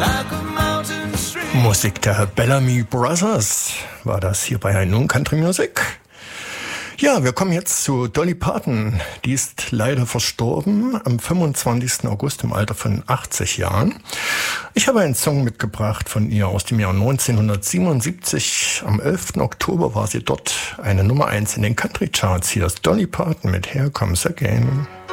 Musik der Bellamy Brothers war das hier bei High Noon Country Music. Ja, wir kommen jetzt zu Dolly Parton. Die ist leider verstorben am 25. August im Alter von 80 Jahren. Ich habe einen Song mitgebracht von ihr aus dem Jahr 1977. Am 11. Oktober war sie dort eine Nummer 1 in den Country Charts. Hier ist Dolly Parton mit Here Comes Again.